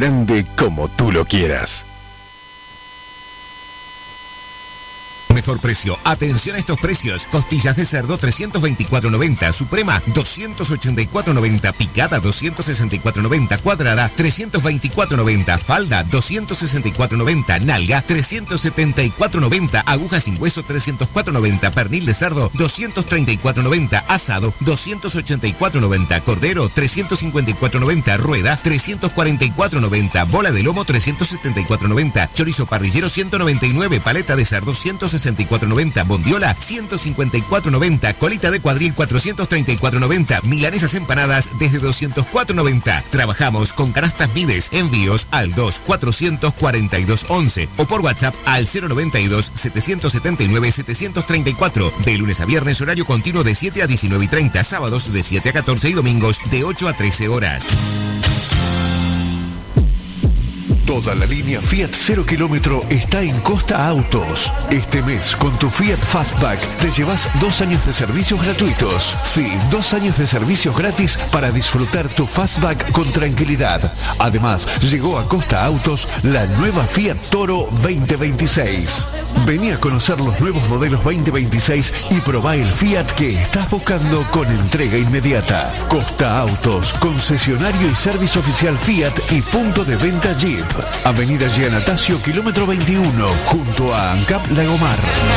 grande como tú lo quieras. Mejor precio. Atención a estos precios. Costillas de cerdo 324.90, suprema 284.90, picada 264.90, cuadrada 324.90, falda 264.90, nalga 374.90, aguja sin hueso 304.90, pernil de cerdo 234.90, asado 284.90, cordero 354.90, rueda 344.90, bola de lomo 374.90, chorizo parrillero 199, paleta de cerdo 164.90, bondiola 154.90, colita de cuadril 434.90, milanesas empanadas desde 204.90. Trabajamos con canastas Mides, envíos al 244211 o por WhatsApp al 092-779-734. De lunes a viernes, horario continuo de 7 a 19:30, sábados de 7 a 14 y domingos de 8 a 13 horas. Toda la línea Fiat 0 kilómetro está en Costa Autos. Este mes, con tu Fiat Fastback, te llevas 2 años de servicios gratuitos. Sí, 2 años de servicios gratis para disfrutar tu Fastback con tranquilidad. Además, llegó a Costa Autos la nueva Fiat Toro 2026. Vení a conocer los nuevos modelos 2026 y probá el Fiat que estás buscando con entrega inmediata. Costa Autos, concesionario y servicio oficial Fiat y punto de venta Jeep. Avenida Giannatasio, kilómetro 21, junto a ANCAP Lagomar.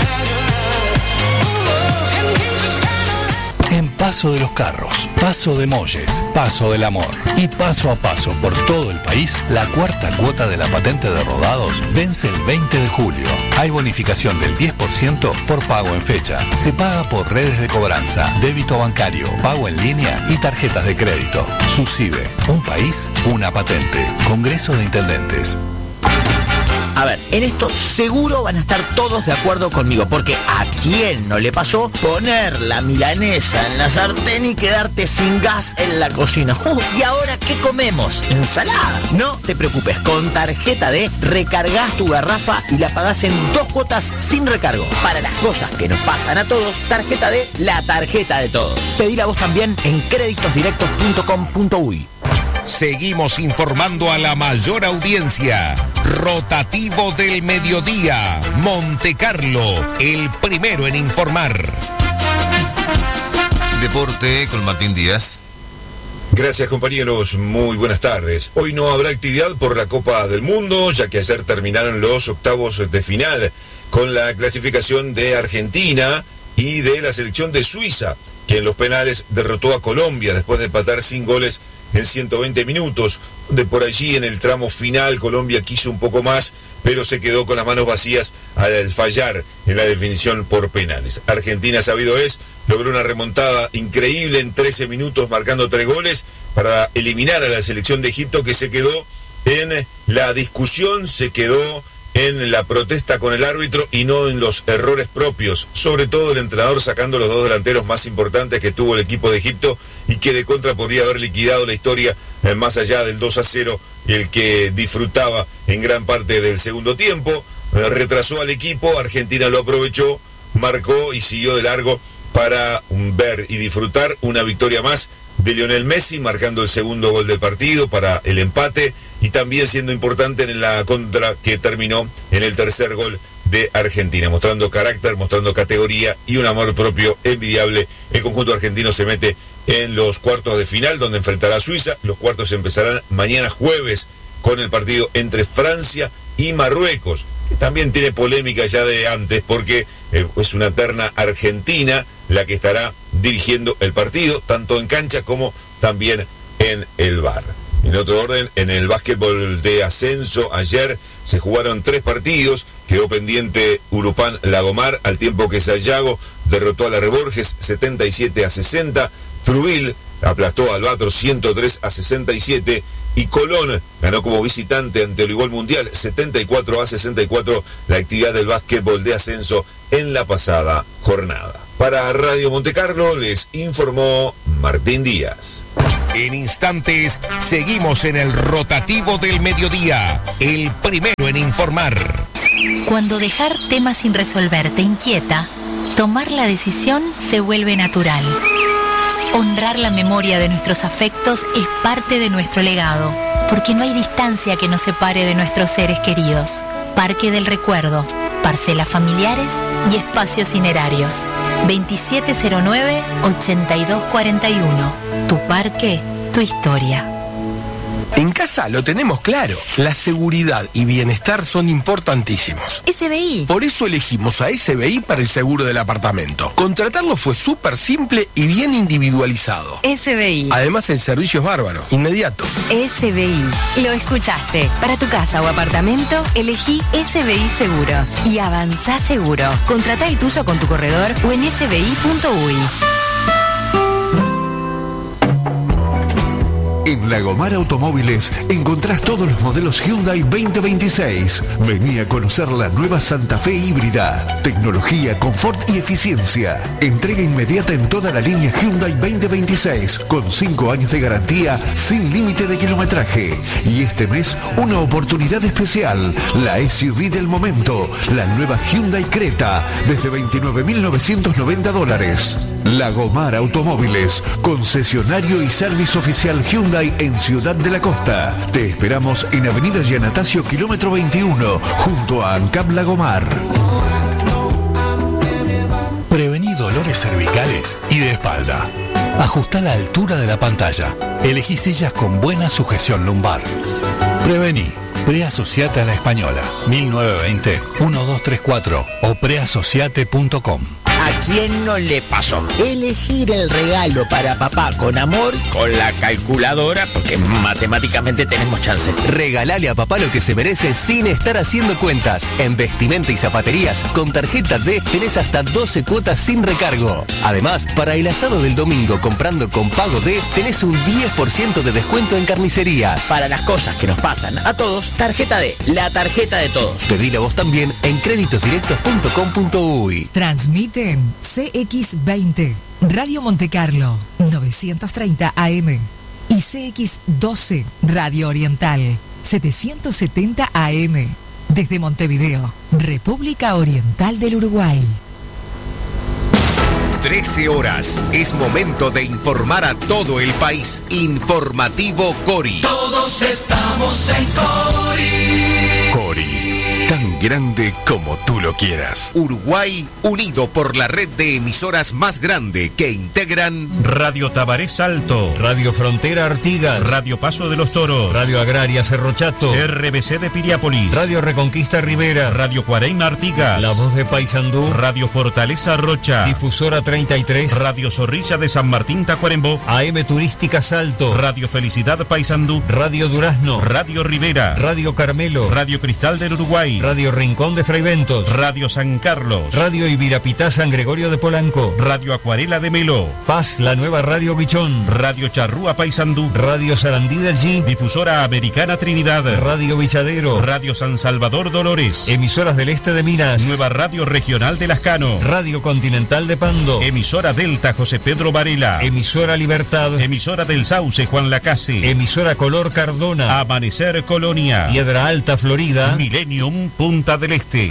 En Paso de los Carros, Paso de Molles, Paso del Amor y paso a paso por todo el país, la cuarta cuota de la patente de rodados vence el 20 de julio. Hay bonificación del 10% por pago en fecha. Se paga por redes de cobranza, débito bancario, pago en línea y tarjetas de crédito. SUSIBE, un país, una patente. Congreso de Intendentes. A ver, en esto seguro van a estar todos de acuerdo conmigo, porque ¿a quién no le pasó poner la milanesa en la sartén y quedarte sin gas en la cocina? ¿Y ahora qué comemos? ¿Ensalada? No te preocupes, con tarjeta D recargas tu garrafa y la pagás en 2 cuotas sin recargo. Para las cosas que nos pasan a todos, tarjeta D, la tarjeta de todos. Pedila vos también en creditosdirectos.com.uy. Seguimos informando a la mayor audiencia. Rotativo del mediodía. Monte Carlo, el primero en informar. Deporte con Martín Díaz. Gracias, compañeros, muy buenas tardes. Hoy no habrá actividad por la Copa del Mundo, ya que ayer terminaron los octavos de final con la clasificación de Argentina y de la selección de Suiza, que en los penales derrotó a Colombia después de empatar sin goles en 120 minutos, donde por allí en el tramo final Colombia quiso un poco más, pero se quedó con las manos vacías al fallar en la definición por penales. Argentina, sabido es, logró una remontada increíble en 13 minutos, marcando 3 goles para eliminar a la selección de Egipto, que se quedó en la discusión, se quedó en la protesta con el árbitro y no en los errores propios, sobre todo el entrenador sacando los 2 delanteros más importantes que tuvo el equipo de Egipto y que de contra podría haber liquidado la historia más allá del 2-0, el que disfrutaba en gran parte del segundo tiempo. Retrasó al equipo, Argentina lo aprovechó, marcó y siguió de largo para ver y disfrutar una victoria más de Lionel Messi, marcando el segundo gol del partido para el empate y también siendo importante en la contra que terminó en el tercer gol de Argentina, mostrando carácter, mostrando categoría y un amor propio envidiable. El conjunto argentino se mete en los cuartos de final, donde enfrentará a Suiza. Los cuartos empezarán mañana jueves con el partido entre Francia y Marruecos, que también tiene polémica ya de antes porque es una terna argentina la que estará dirigiendo el partido, tanto en cancha como también en el VAR. En otro orden, en el básquetbol de ascenso, ayer se jugaron 3 partidos, quedó pendiente Urupán Lagomar, al tiempo que Sayago derrotó a la Reborges 77-60, Trujillo aplastó a Albatros 103-67 y Colón ganó como visitante ante el igual mundial 74-64 la actividad del básquetbol de ascenso en la pasada jornada. Para Radio Montecarlo les informó Martín Díaz. En instantes seguimos en el rotativo del mediodía, el primero en informar. Cuando dejar temas sin resolver te inquieta, tomar la decisión se vuelve natural. Honrar la memoria de nuestros afectos es parte de nuestro legado. porque no hay distancia que nos separe de nuestros seres queridos. Parque del Recuerdo, parcelas familiares y espacios cinerarios. 2709-8241. Tu parque, tu historia. En casa lo tenemos claro. La seguridad y bienestar son importantísimos. SBI. Por eso elegimos a SBI para el seguro del apartamento. Contratarlo fue súper simple y bien individualizado. SBI. Además, el servicio es bárbaro, inmediato. SBI. Lo escuchaste. Para tu casa o apartamento, elegí SBI Seguros y avanzá seguro. Contratá el tuyo con tu corredor o en sbi.uy. En Lagomar Automóviles encontrás todos los modelos Hyundai 2026. Vení a conocer la nueva Santa Fe híbrida. Tecnología, confort y eficiencia. Entrega inmediata en toda la línea Hyundai 2026 con 5 años de garantía sin límite de kilometraje. Y este mes una oportunidad especial. La SUV del momento. La nueva Hyundai Creta desde $29.990. Lagomar Automóviles, concesionario y servicio oficial Hyundai en Ciudad de la Costa. Te esperamos en Avenida Yanatacio, kilómetro 21, junto a ANCAP Lagomar. Prevení dolores cervicales y de espalda. Ajustá la altura de la pantalla. Elegí sillas con buena sujeción lumbar. Prevení. Preasociate a la Española. 1920-1234 o preasociate.com. ¿A quién no le pasó? Elegir el regalo para papá con amor, con la calculadora, porque matemáticamente tenemos chance. Regalale a papá lo que se merece sin estar haciendo cuentas. En vestimenta y zapaterías, con tarjeta D tenés hasta 12 cuotas sin recargo. Además, para el asado del domingo comprando con pago D, tenés un 10% de descuento en carnicerías. Para las cosas que nos pasan a todos, tarjeta D, la tarjeta de todos. Pedila vos también en creditosdirectos.com.uy. Transmiten CX20, Radio Montecarlo, 930 AM. Y CX12, Radio Oriental, 770 AM. Desde Montevideo, República Oriental del Uruguay. 13 horas. Es momento de informar a todo el país. Informativo Cori. Todos estamos en Cori. Cori, tan grande como tú lo quieras. Uruguay unido por la red de emisoras más grande que integran Radio Tabaré Salto, Radio Frontera Artigas, Radio Paso de los Toros, Radio Agraria Cerro Chato, RBC de Piriápolis, Radio Reconquista Rivera, Radio Cuareima Artigas, La Voz de Paysandú, Radio Fortaleza Rocha, Difusora 33, Radio Zorrilla de San Martín Tacuarembó, AM Turística Salto, Radio Felicidad Paysandú, Radio Durazno, Radio Rivera, Radio Carmelo, Radio Cristal del Uruguay, Radio Rincón de Fraiventos, Radio San Carlos, Radio Ibirapitá San Gregorio de Polanco, Radio Acuarela de Melo, Paz, la nueva Radio Bichón, Radio Charrúa Paysandú, Radio Sarandí del G, Difusora Americana Trinidad, Radio Villadero, Radio San Salvador Dolores, Emisoras del Este de Minas, Nueva Radio Regional de Lascano, Radio Continental de Pando, Emisora Delta José Pedro Varela, Emisora Libertad, Emisora del Sauce Juan Lacase, Emisora Color Cardona, Amanecer Colonia, Piedra Alta Florida, Millennium Punta del Este.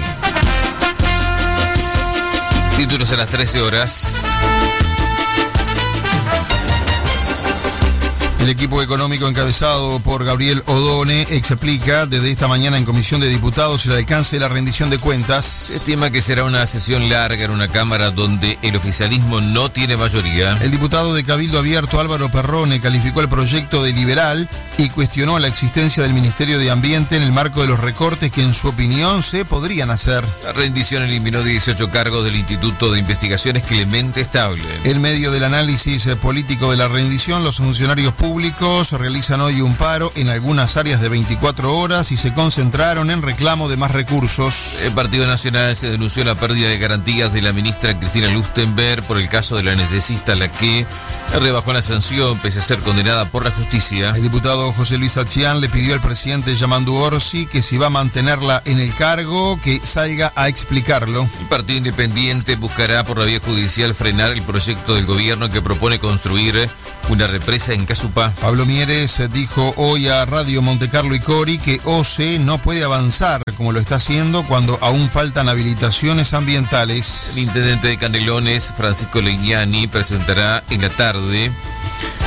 Títulos a las 13 horas. El equipo económico encabezado por Gabriel Odone explica desde esta mañana en Comisión de Diputados el alcance de la rendición de cuentas. Se estima que será una sesión larga en una Cámara donde el oficialismo no tiene mayoría. El diputado de Cabildo Abierto Álvaro Perrone calificó el proyecto de liberal y cuestionó la existencia del Ministerio de Ambiente en el marco de los recortes que en su opinión se podrían hacer. La rendición eliminó 18 cargos del Instituto de Investigaciones Clemente Estable. En medio del análisis político de la rendición, los funcionarios públicos realizan hoy un paro en algunas áreas de 24 horas y se concentraron en reclamo de más recursos. El Partido Nacional se denunció la pérdida de garantías de la ministra Cristina Lustenberg por el caso de la anestesista, a la que rebajó la sanción pese a ser condenada por la justicia. El diputado José Luis Achián le pidió al presidente Yamandu Orsi que si va a mantenerla en el cargo, que salga a explicarlo. El Partido Independiente buscará por la vía judicial frenar el proyecto del gobierno que propone construir una represa en Casupá. Pablo Mieres dijo hoy a Radio Montecarlo y Cori que OCE no puede avanzar como lo está haciendo cuando aún faltan habilitaciones ambientales. El intendente de Canelones, Francisco Legnani, presentará en la tarde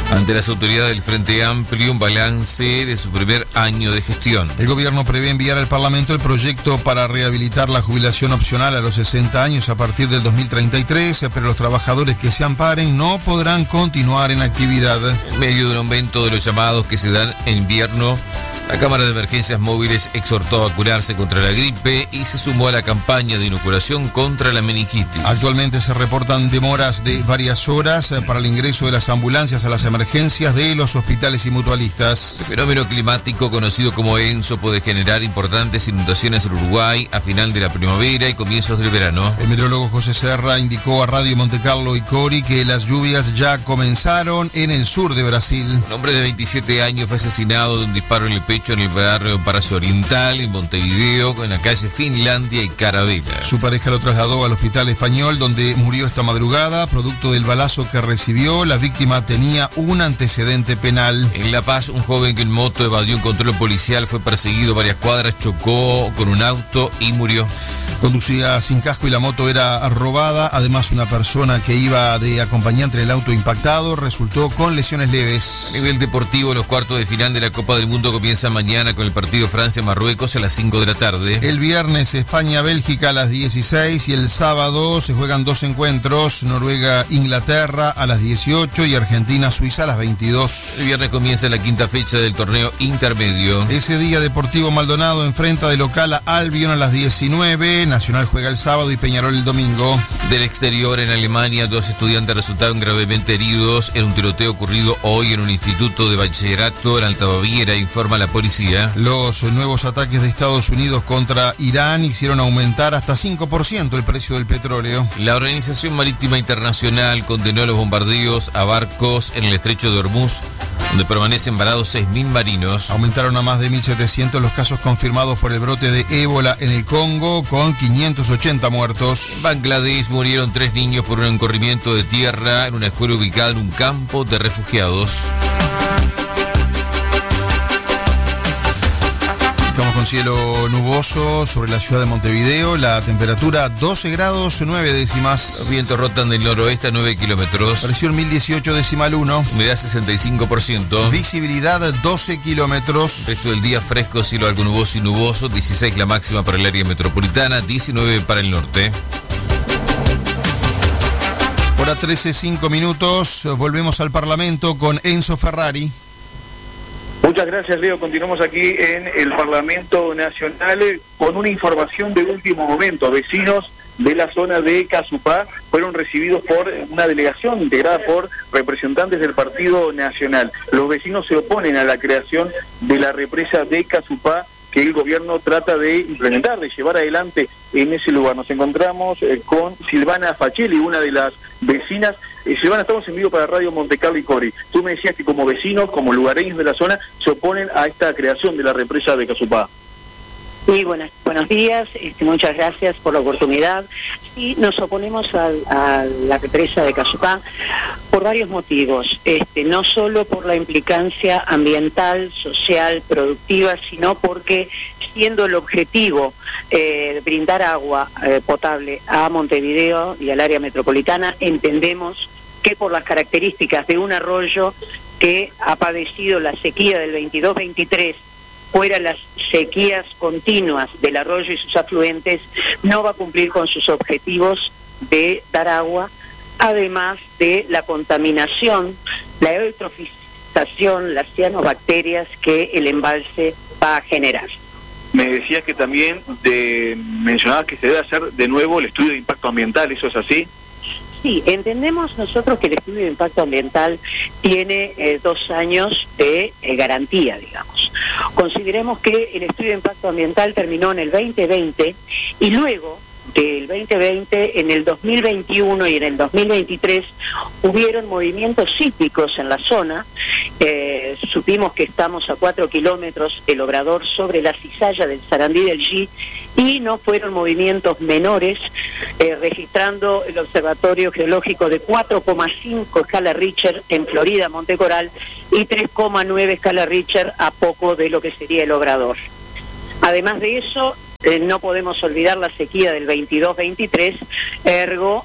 Ante las autoridades del Frente Amplio, un balance de su primer año de gestión. El gobierno prevé enviar al Parlamento el proyecto para rehabilitar la jubilación opcional a los 60 años a partir del 2033, pero los trabajadores que se amparen no podrán continuar en actividad. En medio de un aumento de los llamados que se dan en invierno, la Cámara de Emergencias Móviles exhortó a vacunarse contra la gripe y se sumó a la campaña de inoculación contra la meningitis. Actualmente se reportan demoras de varias horas para el ingreso de las ambulancias a las emergencias de los hospitales y mutualistas. El fenómeno climático conocido como ENSO puede generar importantes inundaciones en Uruguay a final de la primavera y comienzos del verano. El meteorólogo José Serra indicó a Radio Montecarlo y Cori que las lluvias ya comenzaron en el sur de Brasil. Un hombre de 27 años fue asesinado de un disparo en el pecho en el barrio Palacio Oriental, en Montevideo, en la calle Finlandia y Carabelas. Su pareja lo trasladó al hospital español, donde murió esta madrugada, producto del balazo que recibió. La víctima tenía un antecedente penal. En La Paz, un joven que en moto evadió un control policial fue perseguido varias cuadras, chocó con un auto y murió. Conducía sin casco y la moto era robada. Además, una persona que iba de acompañante en el auto impactado resultó con lesiones leves. A nivel deportivo, los cuartos de final de la Copa del Mundo comienzan mañana con el partido Francia-Marruecos a las 5 de la tarde. El viernes España-Bélgica a las 16 y el sábado se juegan dos encuentros, Noruega-Inglaterra a las 18 y Argentina-Suiza a las 22. El viernes comienza la quinta fecha del torneo intermedio. Ese día Deportivo Maldonado enfrenta de local a Albion a las 19, Nacional juega el sábado y Peñarol el domingo. Del exterior, en Alemania, 2 estudiantes resultaron gravemente heridos en un tiroteo ocurrido hoy en un instituto de bachillerato en Alta Baviera, informa la policía. Los nuevos ataques de Estados Unidos contra Irán hicieron aumentar hasta 5% el precio del petróleo. La Organización Marítima Internacional condenó los bombardeos a barcos en el estrecho de Hormuz, donde permanecen varados 6.000 marinos. Aumentaron a más de 1.700 los casos confirmados por el brote de ébola en el Congo, con 580 muertos. En Bangladesh murieron 3 niños por un encorrimiento de tierra en una escuela ubicada en un campo de refugiados. Estamos con cielo nuboso sobre la ciudad de Montevideo, la temperatura 12 grados 9 décimas. Los vientos rotan del noroeste a 9 kilómetros. Presión 1018 decimal 1. Humedad 65%. Visibilidad 12 kilómetros. Resto del día fresco, cielo algo nuboso y nuboso, 16 la máxima para el área metropolitana, 19 para el norte. Hora 13:05 minutos, volvemos al Parlamento con Enzo Ferrari. Muchas gracias, Leo. Continuamos aquí en el Parlamento Nacional con una información de último momento. Vecinos de la zona de Casupá fueron recibidos por una delegación integrada por representantes del Partido Nacional. Los vecinos se oponen a la creación de la represa de Casupá que el gobierno trata de implementar, de llevar adelante en ese lugar. Nos encontramos con Silvana Fachelli, una de las vecinas. Silvana, estamos en vivo para Radio Montecarlo y Cori. Tú me decías que como vecinos, como lugareños de la zona, se oponen a esta creación de la represa de Casupá. Sí, buenos días, muchas gracias por la oportunidad. Sí, nos oponemos a la represa de Casupá por varios motivos, no solo por la implicancia ambiental, social, productiva, sino porque siendo el objetivo brindar agua potable a Montevideo y al área metropolitana, entendemos que por las características de un arroyo que ha padecido la sequía del 22-23, fuera las sequías continuas del arroyo y sus afluentes, no va a cumplir con sus objetivos de dar agua, además de la contaminación, la eutrofización, las cianobacterias que el embalse va a generar. Me decías que también mencionabas que se debe hacer de nuevo el estudio de impacto ambiental, ¿eso es así? Sí, entendemos nosotros que el estudio de impacto ambiental tiene 2 años de garantía, digamos. Consideremos que el estudio de impacto ambiental terminó en el 2020 y luego del 2020, en el 2021 y en el 2023 hubieron movimientos sísmicos en la zona. Supimos que estamos a 4 kilómetros del Obrador sobre la cizalla del Sarandí del G y no fueron movimientos menores, registrando el Observatorio Geológico de 4,5 escala Richter en Florida, Montecoral, y 3,9 escala Richter a poco de lo que sería el Obrador. Además de eso, No podemos olvidar la sequía del 22-23, ergo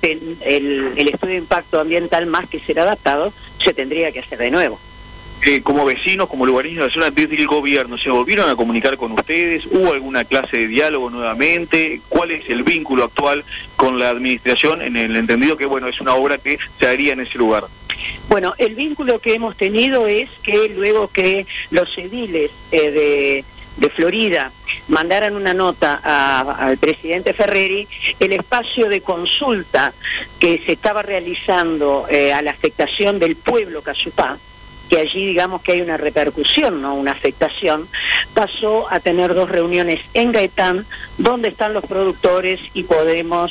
el estudio de impacto ambiental, más que ser adaptado, se tendría que hacer de nuevo. Como vecinos, como lugareños de la zona, desde el gobierno, ¿se volvieron a comunicar con ustedes? ¿Hubo alguna clase de diálogo nuevamente? ¿Cuál es el vínculo actual con la administración, en el entendido que, bueno, es una obra que se haría en ese lugar? Bueno, el vínculo que hemos tenido es que luego que los ediles de Florida mandaran una nota al presidente Ferreri, el espacio de consulta que se estaba realizando a la afectación del pueblo Casupá, que allí digamos que hay una repercusión, no una afectación, pasó a tener 2 reuniones en Gaetán, donde están los productores y podemos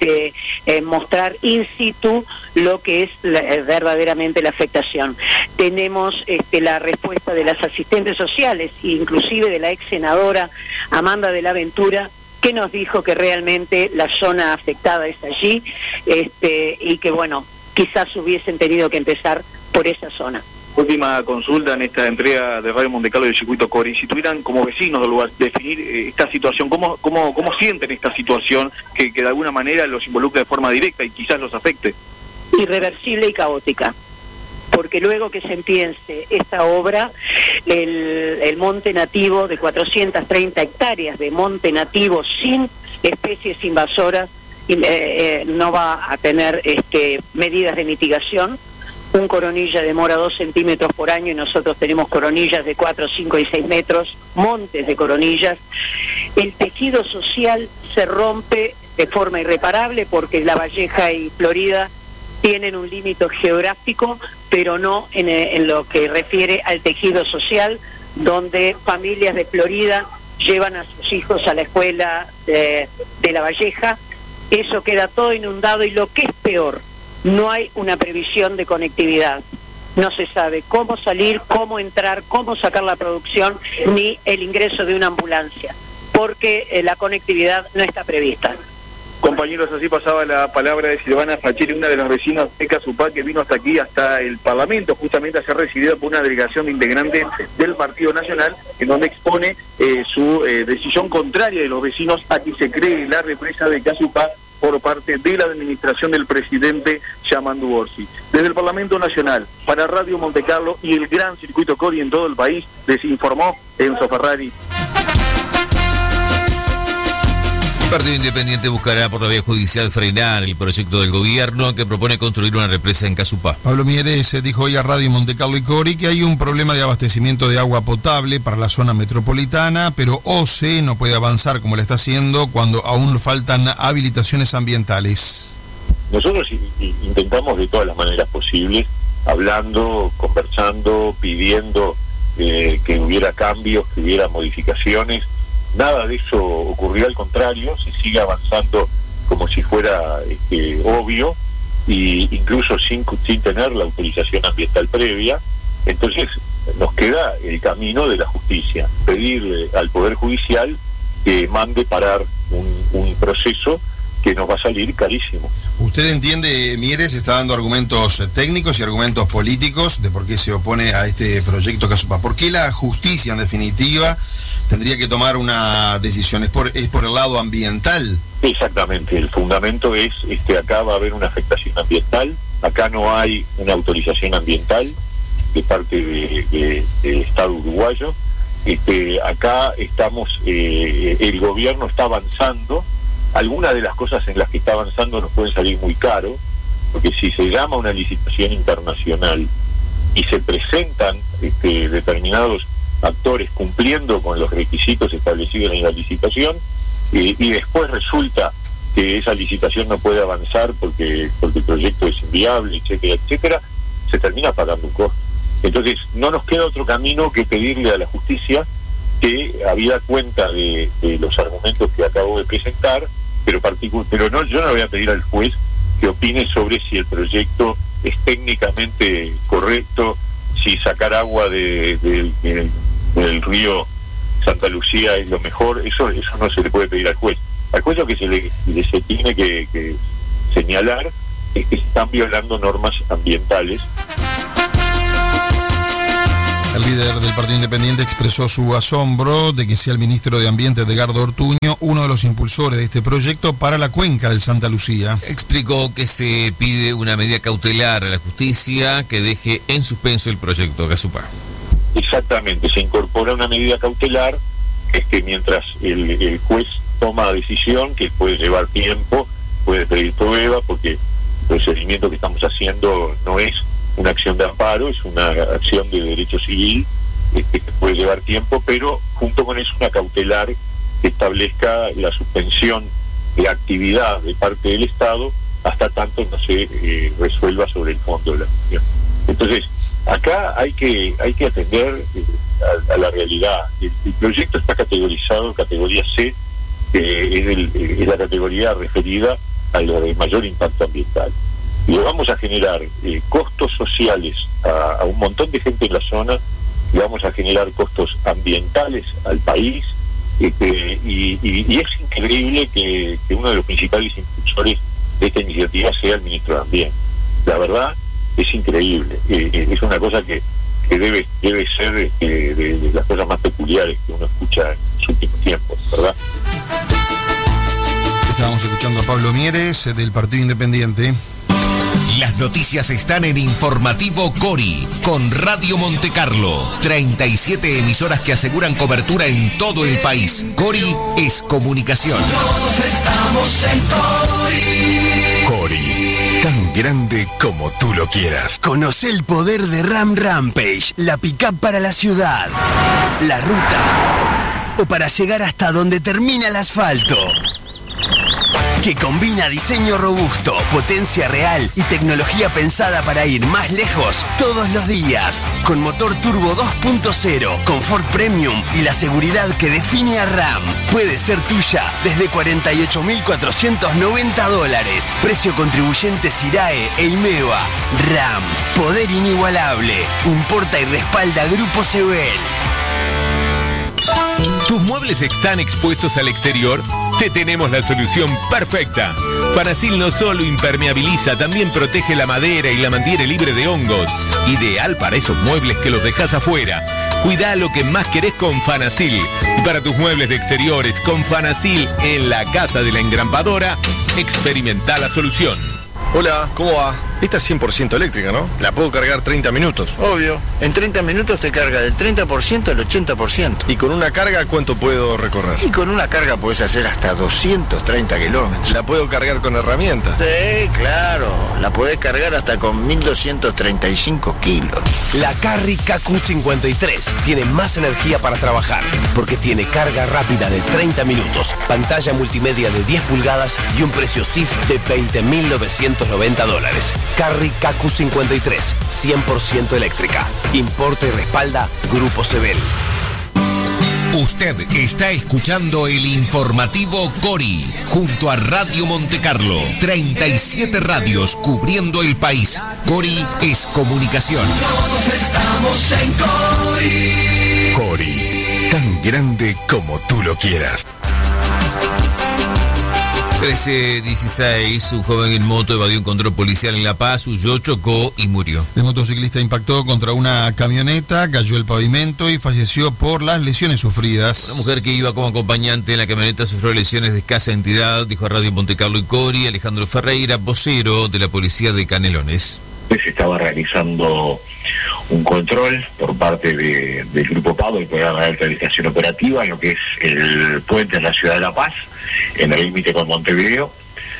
mostrar in situ lo que es verdaderamente la afectación. Tenemos la respuesta de las asistentes sociales, inclusive de la ex senadora Amanda de la Ventura, que nos dijo que realmente la zona afectada es allí, y que bueno, quizás hubiesen tenido que empezar por esa zona. Última consulta en esta entrega de Radio Montecarlo y del Circuito Cori. Si tuvieran como vecinos del lugar definir esta situación, ¿cómo sienten esta situación que de alguna manera los involucra de forma directa y quizás los afecte? Irreversible y caótica. Porque luego que se empiece esta obra, el monte nativo de 430 hectáreas de monte nativo sin especies invasoras no va a tener medidas de mitigación. Un coronilla demora 2 centímetros por año y nosotros tenemos coronillas de 4, 5 y 6 metros, montes de coronillas. El tejido social se rompe de forma irreparable porque La Valleja y Florida tienen un límite geográfico, pero no en lo que refiere al tejido social, donde familias de Florida llevan a sus hijos a la escuela de La Valleja. Eso queda todo inundado y lo que es peor, no hay una previsión de conectividad. No se sabe cómo salir, cómo entrar, cómo sacar la producción, ni el ingreso de una ambulancia, porque la conectividad no está prevista. Compañeros, así pasaba la palabra de Silvana Facheri, una de las vecinas de Casupá, que vino hasta aquí, hasta el Parlamento, justamente a ser recibida por una delegación de integrantes del Partido Nacional, en donde expone su decisión contraria de los vecinos a que se cree la represa de Casupá por parte de la administración del presidente Yamandu Orsi. Desde el Parlamento Nacional, para Radio Montecarlo y el gran Circuito Cori en todo el país, les informó Enzo Ferrari. El Partido Independiente buscará por la vía judicial frenar el proyecto del gobierno que propone construir una represa en Casupá. Pablo Mieres dijo hoy a Radio Montecarlo y Cori que hay un problema de abastecimiento de agua potable para la zona metropolitana, pero OCE no puede avanzar como lo está haciendo cuando aún faltan habilitaciones ambientales. Nosotros intentamos de todas las maneras posibles, hablando, conversando, pidiendo que hubiera cambios, que hubiera modificaciones. Nada de eso ocurrió, al contrario, se sigue avanzando como si fuera obvio, e incluso sin tener la autorización ambiental previa. Entonces nos queda el camino de la justicia, pedirle al Poder Judicial que mande parar un proceso que nos va a salir carísimo. ¿Usted entiende, Mieres, está dando argumentos técnicos y argumentos políticos de por qué se opone a este proyecto Casupá? ¿Por qué la justicia, en definitiva, tendría que tomar una decisión? ¿Es por el lado ambiental? Exactamente, el fundamento es, acá va a haber una afectación ambiental, acá no hay una autorización ambiental de parte del Estado uruguayo, acá estamos, el gobierno está avanzando. Algunas de las cosas en las que está avanzando nos pueden salir muy caro, porque si se llama una licitación internacional y se presentan determinados actores cumpliendo con los requisitos establecidos en la licitación, y después resulta que esa licitación no puede avanzar porque el proyecto es inviable, etcétera, etcétera, se termina pagando un costo. Entonces no nos queda otro camino que pedirle a la justicia que, habida cuenta de los argumentos que acabo de presentar, pero no, yo no voy a pedir al juez que opine sobre si el proyecto es técnicamente correcto, si sacar agua del río Santa Lucía es lo mejor. Eso no se le puede pedir al juez. Al juez lo que se tiene que señalar es que se están violando normas ambientales. El líder del Partido Independiente expresó su asombro de que sea el ministro de Ambiente, Edgardo Ortuño, uno de los impulsores de este proyecto para la cuenca del Santa Lucía. Explicó que se pide una medida cautelar a la justicia que deje en suspenso el proyecto Casupá. Exactamente, se incorpora una medida cautelar mientras el juez toma decisión, que puede llevar tiempo, puede pedir prueba, porque el procedimiento que estamos haciendo no es una acción de amparo, es una acción de derecho civil que puede llevar tiempo, pero junto con eso una cautelar que establezca la suspensión de actividad de parte del Estado hasta tanto no se resuelva sobre el fondo de la cuestión. Entonces, acá hay que atender a la realidad. El proyecto está categorizado en categoría C, es la categoría referida a la de mayor impacto ambiental. Y le vamos a generar costos sociales a un montón de gente en la zona, le vamos a generar costos ambientales al país, y es increíble que uno de los principales impulsores de esta iniciativa sea el ministro de Ambiente. La verdad, es increíble. Es una cosa que debe ser de las cosas más peculiares que uno escucha en los últimos tiempos, ¿verdad? Estábamos escuchando a Pablo Mieres del Partido Independiente. Las noticias están en Informativo Cori, con Radio Montecarlo. 37 emisoras que aseguran cobertura en todo el país. Cori es comunicación. Todos estamos en Cori. Cori, tan grande como tú lo quieras. Conoce el poder de Ram Rampage, la pick-up para la ciudad, la ruta o para llegar hasta donde termina el asfalto. Que combina diseño robusto, potencia real y tecnología pensada para ir más lejos todos los días. Con motor turbo 2.0, confort premium y la seguridad que define a Ram. Puede ser tuya desde $48.490. Precio contribuyente Sirae e Imeva. Ram, poder inigualable. Importa y respalda Grupo Sebel. ¿Tus muebles están expuestos al exterior? Te tenemos la solución perfecta. Fanasil no solo impermeabiliza, también protege la madera y la mantiene libre de hongos. Ideal para esos muebles que los dejas afuera. Cuidá lo que más querés con Fanasil. Y para tus muebles de exteriores, con Fanasil en la Casa de la Engrampadora, experimenta la solución. Hola, ¿cómo va? Esta es 100% eléctrica, ¿no? La puedo cargar 30 minutos. Obvio. En 30 minutos te carga del 30% al 80%. ¿Y con una carga cuánto puedo recorrer? Y con una carga puedes hacer hasta 230 kilómetros. ¿La puedo cargar con herramientas? Sí, claro. La podés cargar hasta con 1235 kilos. La Carry KQ53 tiene más energía para trabajar porque tiene carga rápida de 30 minutos, pantalla multimedia de 10 pulgadas y un precio CIF de $20.990. Carry KQ53, 100% eléctrica. Importa y respalda Grupo Sebel. Usted está escuchando el Informativo Cori, junto a Radio Montecarlo. 37 radios cubriendo el país. Cori es comunicación. Todos estamos en Cori. Cori, tan grande como tú lo quieras. 13:16, un joven en moto evadió un control policial en La Paz, huyó, chocó y murió. El motociclista impactó contra una camioneta, cayó el pavimento y falleció por las lesiones sufridas. Una mujer que iba como acompañante en la camioneta sufrió lesiones de escasa entidad, dijo a Radio Montecarlo y Cori Alejandro Ferreira, vocero de la policía de Canelones. Se estaba realizando un control por parte del Grupo PADO, el Programa de Alta Delegación Operativa, en lo que es el puente en la ciudad de La Paz, en el límite con Montevideo.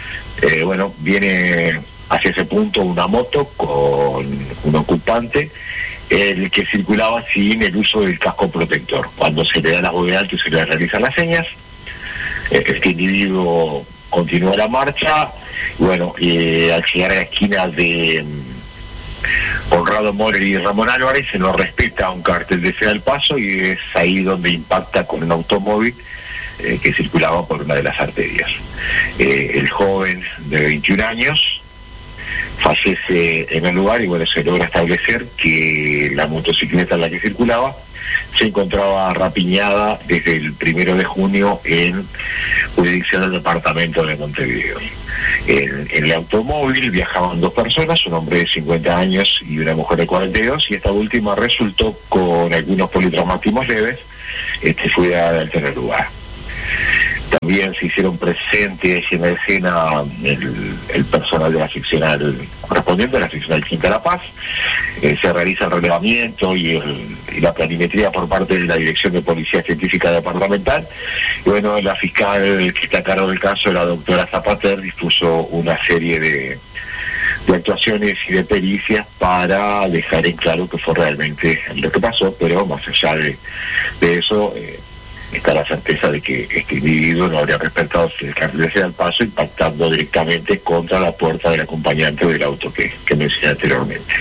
Viene hacia ese punto una moto con un ocupante, el que circulaba sin el uso del casco protector. Cuando se le da la voz de alto y se le realizan las señas, este individuo continúa la marcha. Al llegar a la esquina de Conrado Morer y Ramón Álvarez, se nos respeta un cartel de ceda al paso y es ahí donde impacta con un automóvil que circulaba por una de las arterias. El joven de 21 años fallece en el lugar y se logra establecer que la motocicleta en la que circulaba se encontraba rapiñada desde el 1 de junio en jurisdicción del departamento de Montevideo. En el automóvil viajaban 2 personas, un hombre de 50 años y una mujer de 42, y esta última resultó con algunos politraumatismos leves, fue al tener lugar. También se hicieron presentes en la escena el personal de la seccional correspondiente a la seccional Quinta La Paz. Se realiza el relevamiento y la planimetría por parte de la Dirección de Policía Científica Departamental. Y bueno, la fiscal que está a cargo del caso, la doctora Zapater, dispuso una serie de actuaciones y de pericias para dejar en claro que fue realmente lo que pasó, pero más allá de eso, está la certeza de que este individuo no habría respetado el carril al paso, impactando directamente contra la puerta del acompañante del auto que mencioné anteriormente.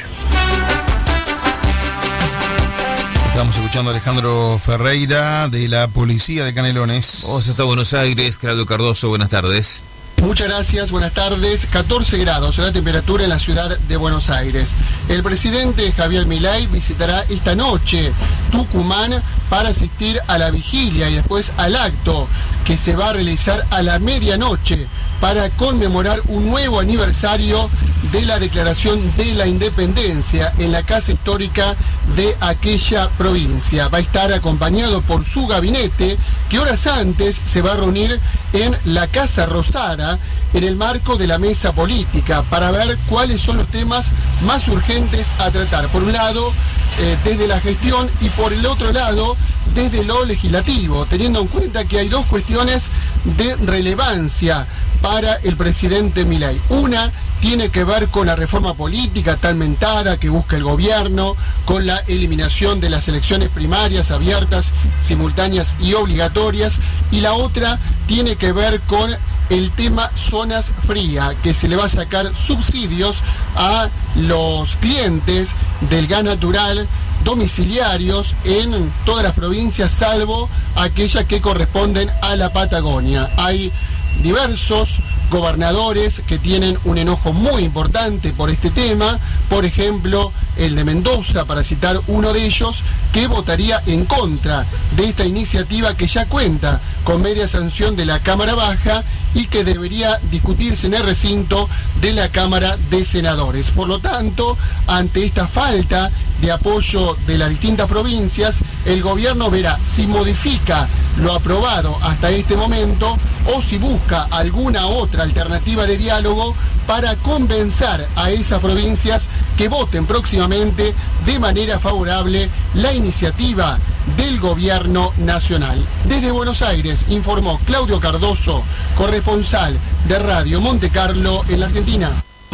Estamos escuchando a Alejandro Ferreira de la Policía de Canelones. Vamos hasta Buenos Aires. Claudio Cardoso, buenas tardes. Muchas gracias, buenas tardes. 14 grados la temperatura en la ciudad de Buenos Aires. El presidente Javier Milei visitará esta noche Tucumán para asistir a la vigilia y después al acto que se va a realizar a la medianoche para conmemorar un nuevo aniversario de la Declaración de la Independencia en la Casa Histórica de aquella provincia. Va a estar acompañado por su gabinete, que horas antes se va a reunir en la Casa Rosada en el marco de la mesa política para ver cuáles son los temas más urgentes a tratar. Por un lado, desde la gestión, y por el otro lado, desde lo legislativo, teniendo en cuenta que hay 2 cuestiones de relevancia para el presidente Milei. Una tiene que ver con la reforma política tan mentada que busca el gobierno, con la eliminación de las elecciones primarias abiertas, simultáneas y obligatorias, y la otra tiene que ver con el tema zonas frías, que se le va a sacar subsidios a los clientes del gas natural domiciliarios en todas las provincias, salvo aquellas que corresponden a la Patagonia. Hay diversos gobernadores que tienen un enojo muy importante por este tema, por ejemplo el de Mendoza, para citar uno de ellos, que votaría en contra de esta iniciativa que ya cuenta con media sanción de la Cámara Baja y que debería discutirse en el recinto de la Cámara de Senadores. Por lo tanto, ante esta falta de apoyo de las distintas provincias, el gobierno verá si modifica lo aprobado hasta este momento o si busca alguna otra alternativa de diálogo para convencer a esas provincias que voten próximamente de manera favorable la iniciativa del gobierno nacional. Desde Buenos Aires informó Claudio Cardoso, corresponsal de Radio Monte Carlo en la Argentina.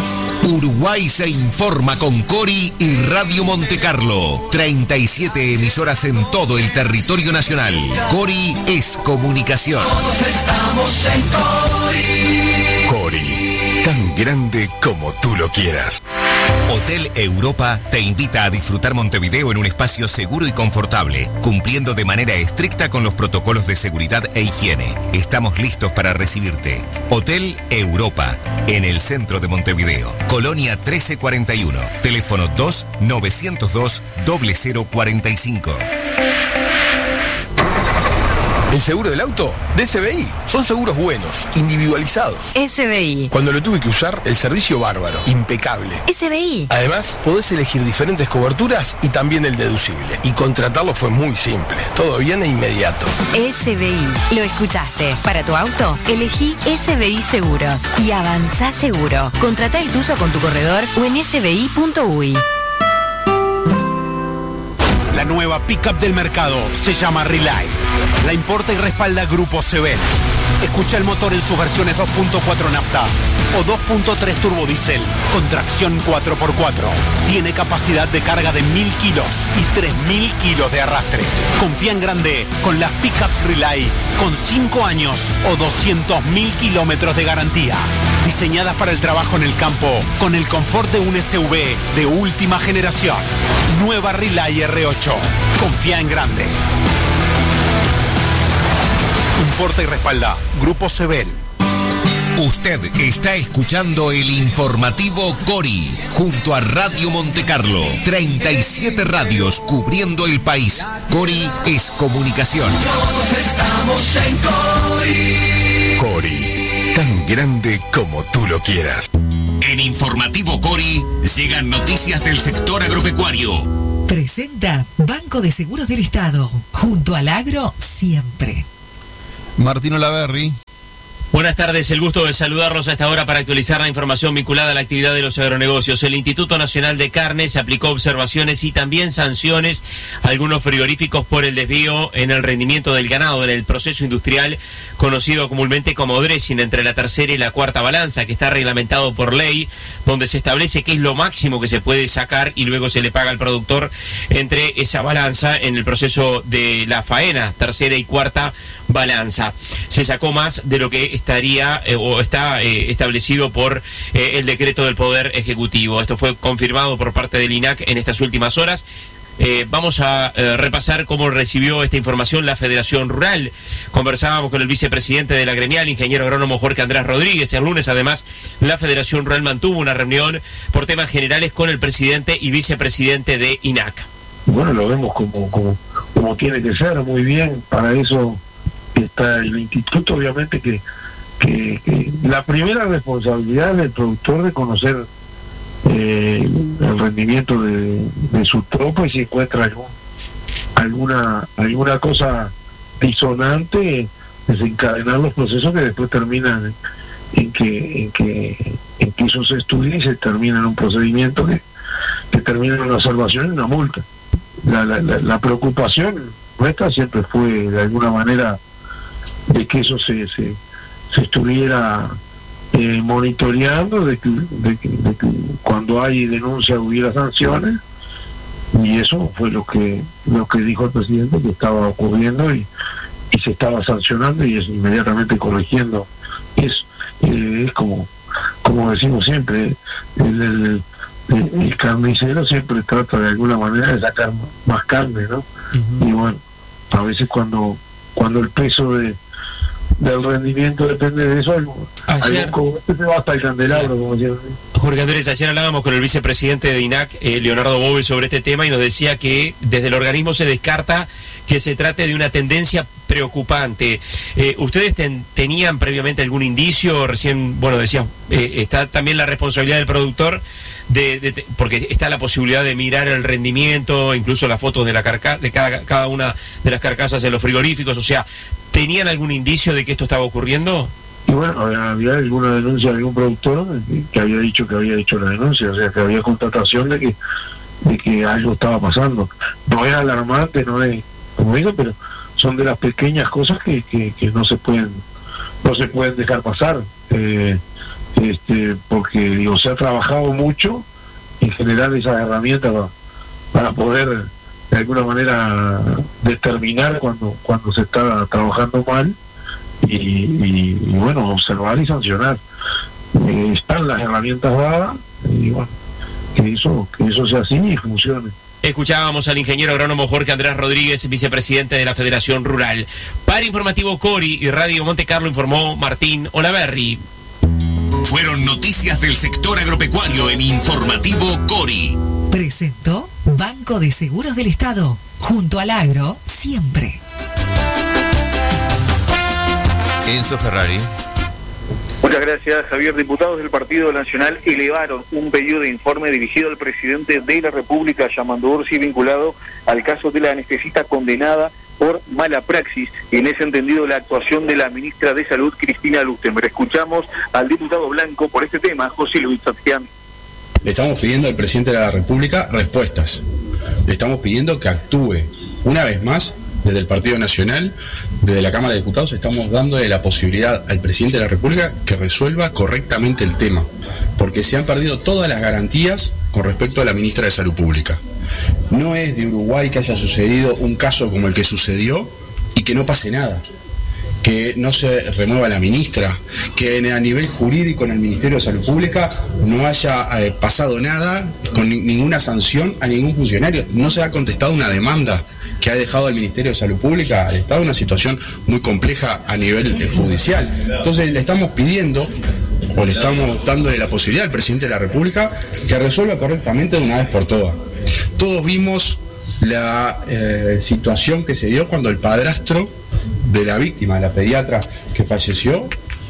Uruguay se informa con Cori y Radio Monte Carlo. 37 emisoras en todo el territorio nacional. Cori es comunicación. Todos estamos en Cori. Cori, tan grande como tú lo quieras. Hotel Europa te invita a disfrutar Montevideo en un espacio seguro y confortable, cumpliendo de manera estricta con los protocolos de seguridad e higiene. Estamos listos para recibirte. Hotel Europa, en el centro de Montevideo, Colonia 1341, teléfono 2-902-0045. El seguro del auto de SBI. Son seguros buenos, individualizados. SBI. Cuando lo tuve que usar, el servicio bárbaro, impecable. SBI. Además, podés elegir diferentes coberturas y también el deducible. Y contratarlo fue muy simple. Todo bien e inmediato. SBI. Lo escuchaste. Para tu auto, elegí SBI Seguros. Y avanzá seguro. Contratá el tuyo con tu corredor o en sbi.uy. La nueva pickup del mercado se llama Relay. La importa y respalda Grupo Sebel. Escucha el motor en sus versiones 2.4 nafta o 2.3 turbo diésel con tracción 4x4. Tiene capacidad de carga de 1000 kilos y 3000 kilos de arrastre. Confía en grande con las pickups Relay con 5 años o 200.000 kilómetros de garantía. Diseñadas para el trabajo en el campo con el confort de un SUV de última generación. Nueva Relay R8. Confía en grande. Importa y respalda Grupo Sebel. Usted está escuchando el informativo Cori junto a Radio Monte Carlo. 37 radios cubriendo el país. Cori es comunicación. Todos estamos en Cori. Cori, tan grande como tú lo quieras. En Informativo Cori llegan noticias del sector agropecuario. Presenta Banco de Seguros del Estado, junto al agro siempre. Martín Olaverri. Buenas tardes, el gusto de saludarlos a esta hora para actualizar la información vinculada a la actividad de los agronegocios. El Instituto Nacional de Carnes aplicó observaciones y también sanciones a algunos frigoríficos por el desvío en el rendimiento del ganado en el proceso industrial conocido comúnmente como dressing entre la tercera y la cuarta balanza, que está reglamentado por ley, donde se establece qué es lo máximo que se puede sacar y luego se le paga al productor entre esa balanza en el proceso de la faena, tercera y cuarta balanza. Se sacó más de lo que estaría o está establecido por el decreto del Poder Ejecutivo. Esto fue confirmado por parte del INAC en estas últimas horas. Vamos a repasar cómo recibió esta información la Federación Rural. Conversábamos con el vicepresidente de la gremial, ingeniero agrónomo Jorge Andrés Rodríguez. El lunes, además, la Federación Rural mantuvo una reunión por temas generales con el presidente y vicepresidente de INAC. Bueno, lo vemos como tiene que ser, muy bien. Para eso está el instituto, obviamente que la primera responsabilidad del productor de conocer el rendimiento de sus tropas, y si encuentra alguna cosa disonante, desencadenar los procesos que después terminan en que eso se estudie y se termina en un procedimiento que termina en una observación y una multa. La preocupación nuestra siempre fue de alguna manera de que eso se estuviera monitoreando, de que cuando hay denuncia hubiera sanciones, y eso fue lo que dijo el presidente que estaba ocurriendo y se estaba sancionando y es inmediatamente corrigiendo. Es como decimos siempre, el carnicero siempre trata de alguna manera de sacar más carne, ¿no? Uh-huh. Y bueno, a veces cuando el peso del rendimiento depende de eso, ayer se va hasta el candelabro, como decían. Jorge Andrés, ayer hablábamos con el vicepresidente de INAC, Leonardo Bobel, sobre este tema, y nos decía que desde el organismo se descarta que se trate de una tendencia preocupante. ¿Ustedes tenían previamente algún indicio? Recién, bueno, decían, está también la responsabilidad del productor, porque está la posibilidad de mirar el rendimiento, incluso las fotos de cada una de las carcasas en los frigoríficos. O sea, ¿tenían algún indicio de que esto estaba ocurriendo? Y bueno, había alguna denuncia de algún productor que había dicho que había hecho la denuncia, o sea, que había constatación de que algo estaba pasando. No es alarmante, no es, como digo, pero son de las pequeñas cosas que no se pueden dejar pasar, porque digo, se ha trabajado mucho en generar esas herramientas para poder de alguna manera determinar cuando se está trabajando mal y bueno, observar y sancionar. Están las herramientas dadas y bueno, que eso sea así y funcione. Escuchábamos al ingeniero agrónomo Jorge Andrés Rodríguez, vicepresidente de la Federación Rural. Para Informativo Cori y Radio Monte Carlo informó Martín Olaverri. Fueron noticias del sector agropecuario en Informativo Cori. Presentó Banco de Seguros del Estado, junto al agro siempre. Enzo Ferrari. Muchas gracias, Javier. Diputados del Partido Nacional elevaron un pedido de informe dirigido al presidente de la República, Yamandu Orsi, vinculado al caso de la anestesista condenada por mala praxis, y en ese entendido la actuación de la ministra de Salud, Cristina Lustenberg. Escuchamos al diputado blanco por este tema, José Luis Satjian. Le estamos pidiendo al presidente de la República respuestas. Le estamos pidiendo que actúe una vez más. Desde el Partido Nacional, desde la Cámara de Diputados, estamos dándole la posibilidad al presidente de la República que resuelva correctamente el tema, porque se han perdido todas las garantías con respecto a la ministra de Salud Pública. No es de Uruguay que haya sucedido un caso como el que sucedió y que no pase nada, que no se remueva la ministra, que a nivel jurídico en el Ministerio de Salud Pública no haya pasado nada con ninguna sanción a ningún funcionario, no se ha contestado una demanda que ha dejado al Ministerio de Salud Pública al Estado en una situación muy compleja a nivel judicial. Entonces le estamos pidiendo, o le estamos dándole la posibilidad al presidente de la República que resuelva correctamente de una vez por todas. Todos vimos la situación que se dio cuando el padrastro de la víctima, la pediatra que falleció,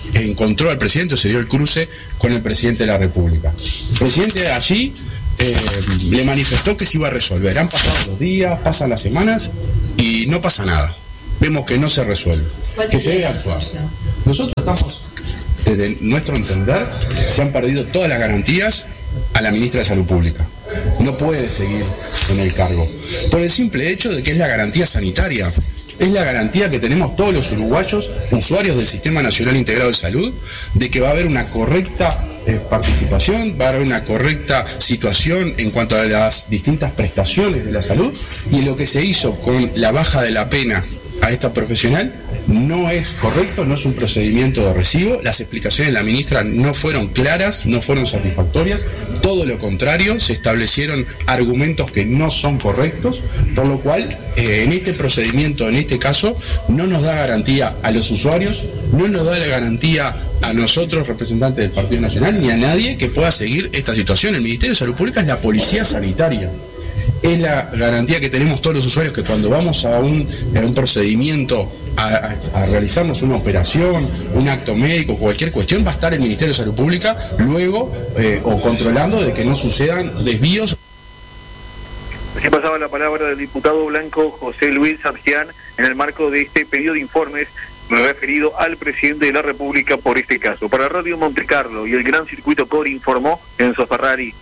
encontró al presidente o se dio el cruce con el presidente de la República. El presidente allí le manifestó que se iba a resolver. Han pasado los días, pasan las semanas y no pasa nada. Vemos que no se resuelve, que se debe actuar. Nosotros estamos, desde nuestro entender, se han perdido todas las garantías a la ministra de Salud Pública. No puede seguir en el cargo, por el simple hecho de que es la garantía sanitaria. Es la garantía que tenemos todos los uruguayos, usuarios del Sistema Nacional Integrado de Salud, de que va a haber una correcta participación, va a haber una correcta situación en cuanto a las distintas prestaciones de la salud, y lo que se hizo con la baja de la pena a esta profesional no es correcto, no es un procedimiento de recibo. Las explicaciones de la ministra no fueron claras, no fueron satisfactorias, todo lo contrario, se establecieron argumentos que no son correctos, por lo cual en este procedimiento, en este caso, no nos da garantía a los usuarios, no nos da la garantía a nosotros, representantes del Partido Nacional, ni a nadie que pueda seguir esta situación. El Ministerio de Salud Pública es la policía sanitaria. Es la garantía que tenemos todos los usuarios, que cuando vamos a un procedimiento, a realizarnos una operación, un acto médico, cualquier cuestión, va a estar el Ministerio de Salud Pública luego o controlando de que no sucedan desvíos. Así pasaba la palabra del diputado blanco José Luis Sargián en el marco de este pedido de informes referido al presidente de la República por este caso. Para Radio Montecarlo y el Gran Circuito Cori informó Enzo Ferrari.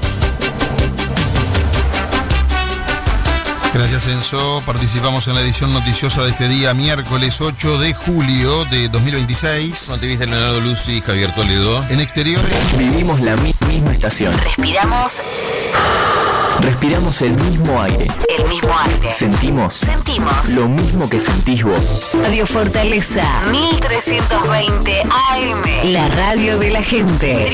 Gracias, Enzo. Participamos en la edición noticiosa de este día, miércoles 8 de julio de 2026. Montevideo, Leonardo Lucy, Javier Toledo. En exteriores vivimos la misma estación. Respiramos el mismo aire. Sentimos lo mismo que sentís vos. Radio Fortaleza 1320 AM. La radio de la gente.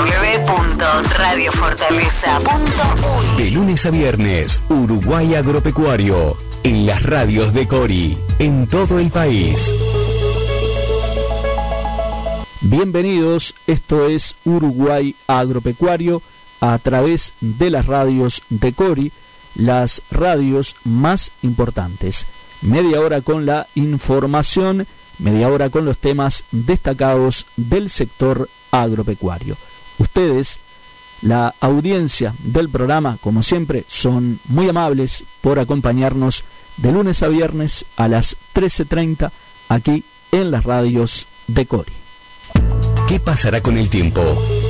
www.radiofortaleza.uy. De lunes a viernes, Uruguay Agropecuario. En las radios de Cori. En todo el país. Bienvenidos, esto es Uruguay Agropecuario a través de las radios de Cori, las radios más importantes. Media hora con la información, media hora con los temas destacados del sector agropecuario. Ustedes, la audiencia del programa, como siempre, son muy amables por acompañarnos de lunes a viernes a las 13:30 aquí en las radios de Cori. ¿Qué pasará con el tiempo?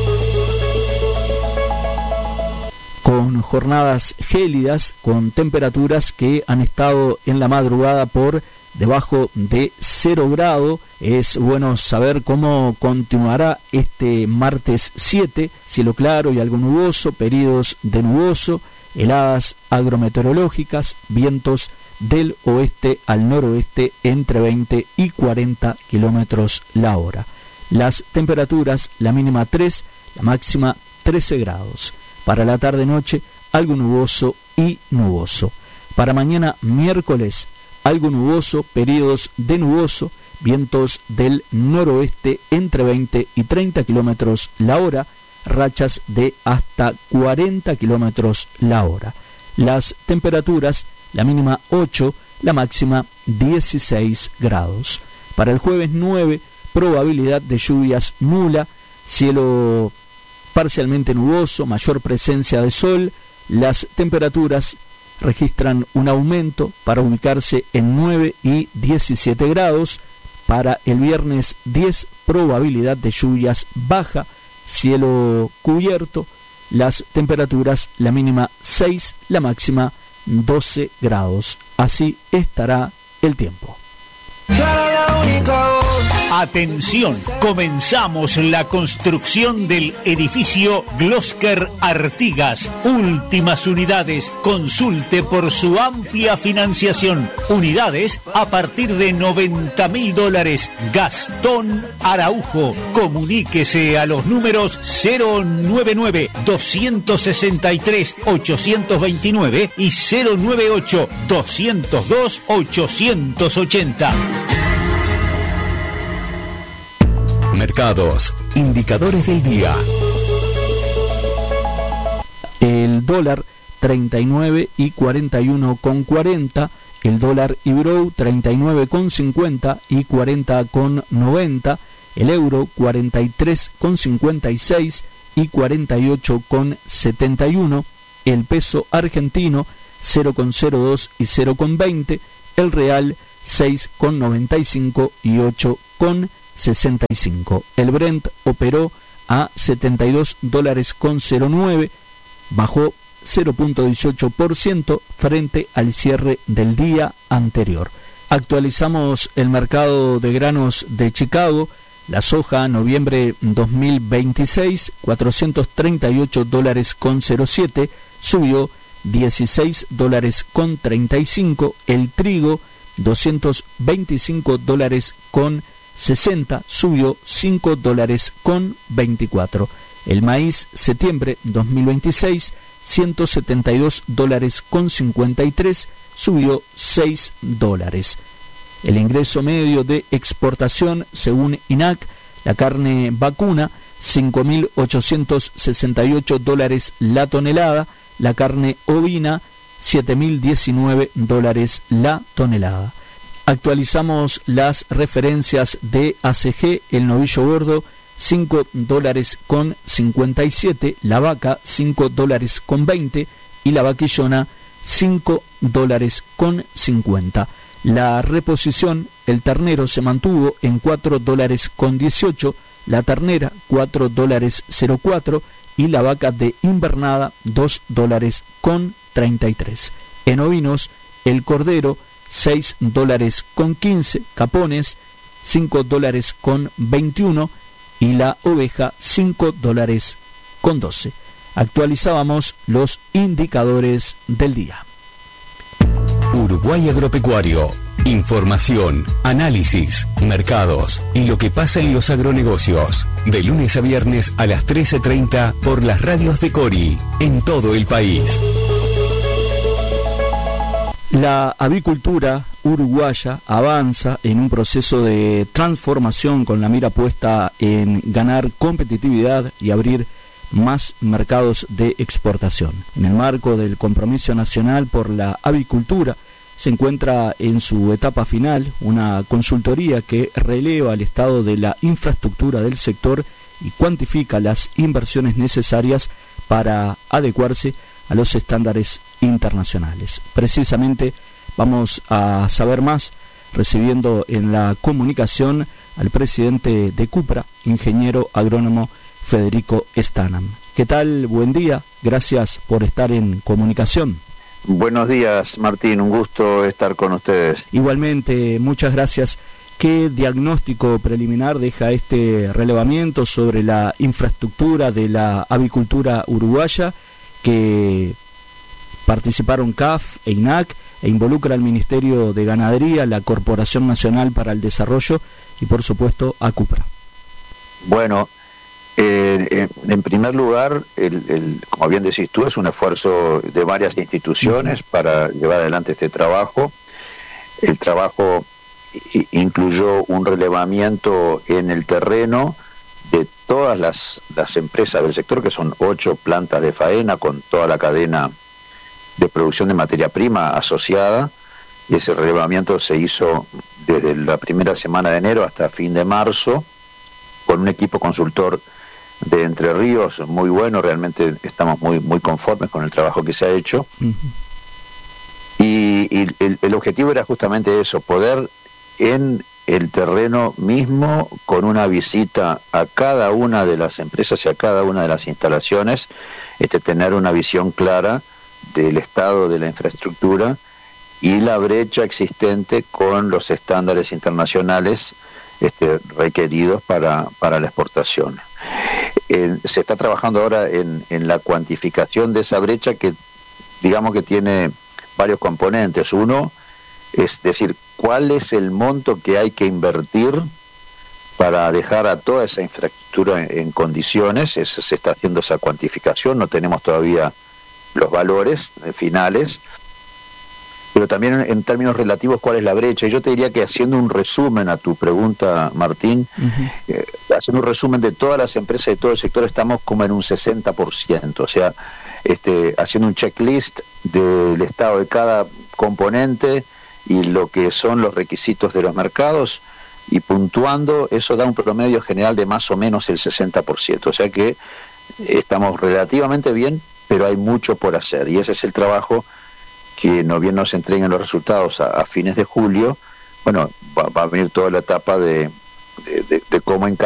Con jornadas gélidas, con temperaturas que han estado en la madrugada por debajo de 0 grado. Es bueno saber cómo continuará este martes 7, cielo claro y algo nuboso, periodos de nuboso, heladas agrometeorológicas, vientos del oeste al noroeste entre 20 y 40 kilómetros la hora. Las temperaturas, la mínima 3, la máxima 13 grados. Para la tarde-noche, algo nuboso y nuboso. Para mañana miércoles, algo nuboso, periodos de nuboso, vientos del noroeste entre 20 y 30 kilómetros la hora, rachas de hasta 40 kilómetros la hora. Las temperaturas, la mínima 8, la máxima 16 grados. Para el jueves 9, probabilidad de lluvias nula, cielo parcialmente nuboso, mayor presencia de sol. Las temperaturas registran un aumento para ubicarse en 9 y 17 grados. Para el viernes 10, probabilidad de lluvias baja, cielo cubierto. Las temperaturas, la mínima 6, la máxima 12 grados. Así estará el tiempo. Atención, comenzamos la construcción del edificio Glosker Artigas. Últimas unidades, consulte por su amplia financiación. Unidades a partir de $90.000. Gastón Araujo. Comuníquese a los números 099-263-829 y 098-202-880. Mercados, indicadores del día. El dólar 39 y 41,40, el dólar Ibrow 39,50 y 40,90, el euro 43,56 y 48,71, el peso argentino 0,02 y 0,20, el real 6,95 y 8,65. El Brent operó a $72,09, bajó 0,18% frente al cierre del día anterior. Actualizamos el mercado de granos de Chicago. La soja noviembre 2026, $438,07, subió $16,35. El trigo, $225,60, subió $5,24. El maíz septiembre 2026, $172,53, subió $6. El ingreso medio de exportación, según INAC, la carne vacuna, $5.868 la tonelada, la carne ovina, $7.019 la tonelada. Actualizamos las referencias de ACG, el novillo gordo, $5,57, la vaca, $5,20 y la vaquillona, $5,50. La reposición, el ternero se mantuvo en $4,18, la ternera $4,04 y la vaca de invernada $2,33. En ovinos, el cordero $6,15, capones $5,21 y la oveja $5,12. Actualizábamos los indicadores del día. Uruguay Agropecuario. Información, análisis, mercados y lo que pasa en los agronegocios. De lunes a viernes a las 13:30 por las radios de Cori, en todo el país. La avicultura uruguaya avanza en un proceso de transformación con la mira puesta en ganar competitividad y abrir más mercados de exportación. En el marco del Compromiso Nacional por la Avicultura, se encuentra en su etapa final una consultoría que releva el estado de la infraestructura del sector y cuantifica las inversiones necesarias para adecuarse a los estándares internacionales. Precisamente vamos a saber más recibiendo en la comunicación al presidente de Cupra, ingeniero agrónomo Federico Stanam. ¿Qué tal? Buen día, gracias por estar en comunicación. Buenos días, Martín, un gusto estar con ustedes. Igualmente, muchas gracias. ¿Qué diagnóstico preliminar deja este relevamiento sobre la infraestructura de la avicultura uruguaya que participaron CAF e INAC e involucra al Ministerio de Ganadería, la Corporación Nacional para el Desarrollo y, por supuesto, a Cupra? Bueno, en primer lugar, como bien decís tú, es un esfuerzo de varias instituciones para llevar adelante este trabajo. El trabajo incluyó un relevamiento en el terreno de todas las empresas del sector, que son 8 plantas de faena con toda la cadena de producción de materia prima asociada. Y ese relevamiento se hizo desde la primera semana de enero hasta fin de marzo con un equipo consultor de Entre Ríos muy bueno. Realmente estamos muy conformes con el trabajo que se ha hecho. Y el objetivo era justamente eso, poder en el terreno mismo, con una visita a cada una de las empresas y a cada una de las instalaciones, tener una visión clara del estado de la infraestructura y la brecha existente con los estándares internacionales requeridos para la exportación. Se está trabajando ahora en la cuantificación de esa brecha, que digamos que tiene varios componentes. Uno es decir, cuál es el monto que hay que invertir para dejar a toda esa infraestructura en condiciones. Se está haciendo esa cuantificación, no tenemos todavía los valores finales, pero también en términos relativos cuál es la brecha. Y yo te diría que, haciendo un resumen a tu pregunta, Martín, haciendo un resumen de todas las empresas de todo el sector, estamos como en un 60%, o sea, haciendo un checklist del estado de cada componente y lo que son los requisitos de los mercados, y puntuando, eso da un promedio general de más o menos el 60%. O sea que estamos relativamente bien, pero hay mucho por hacer. Y ese es el trabajo que no bien nos entreguen los resultados a fines de julio. Bueno, va a venir toda la etapa de cómo encarar